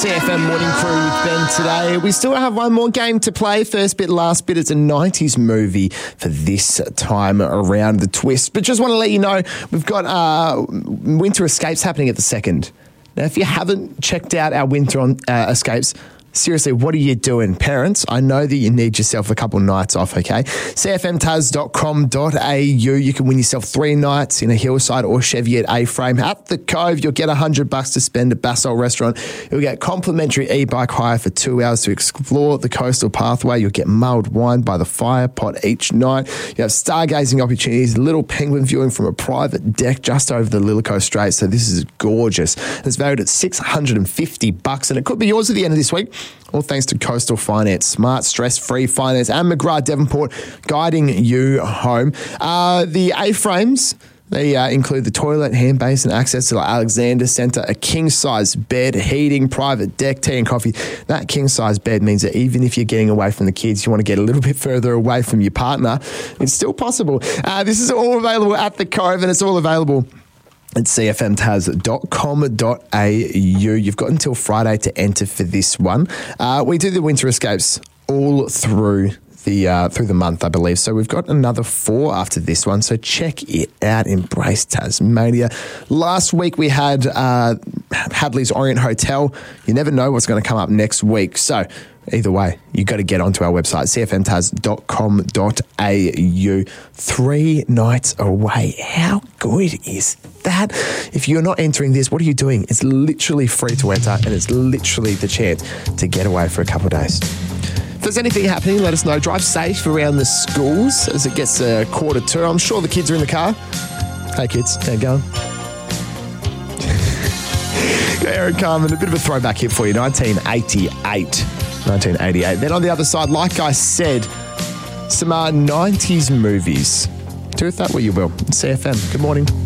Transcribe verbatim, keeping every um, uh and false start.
C F M Morning Crew with Ben today. We still have one more game to play. First bit, last bit. It's a nineties movie for this time around the twist. But just want to let you know, we've got uh, Winter Escapes happening at the second. Now, if you haven't checked out our Winter on, uh, Escapes, seriously, what are you doing? Parents, I know that you need yourself a couple nights off, okay? C F M taz dot com dot a u. You can win yourself three nights in a Hillside or Chevy at A-Frame. At the Cove, you'll get one hundred bucks to spend at Basel Restaurant. You'll get complimentary e-bike hire for two hours to explore the coastal pathway. You'll get mulled wine by the fire pot each night. You have stargazing opportunities, little penguin viewing from a private deck just over the Lillico Strait. So this is gorgeous. It's valued at six hundred fifty bucks, and it could be yours at the end of this week. All thanks to Coastal Finance, smart, stress-free finance, and McGrath Devonport guiding you home. Uh, the A-frames, they uh, include the toilet, hand basin, access to the Alexander Centre, a king-size bed, heating, private deck, tea and coffee. That king-size bed means that even if you're getting away from the kids, you want to get a little bit further away from your partner, it's still possible. Uh, this is all available at the Cove, and it's all available at c f m taz dot com dot a u. You've got until Friday to enter for this one. Uh, we do the Winter Escapes all through the uh, through the month, I believe. So we've got another four after this one. So check it out. Embrace Tasmania. Last week we had uh, Hadley's Orient Hotel. You never know what's going to come up next week. So either way, you've got to get onto our website, c f m taz dot com dot a u. Three nights away. How good is that? If you're not entering this, what are you doing? It's literally free to enter, and it's literally the chance to get away for a couple of days. If there's anything happening, let us know. Drive safe around the schools as it gets a quarter to. I'm sure the kids are in the car. Hey kids, how you going? Eric Carmen, a bit of a throwback hit for you, nineteen eighty-eight. nineteen eighty-eight. Then on the other side, like I said, some uh, nineties movies. Do with that what you will. C F M, good morning.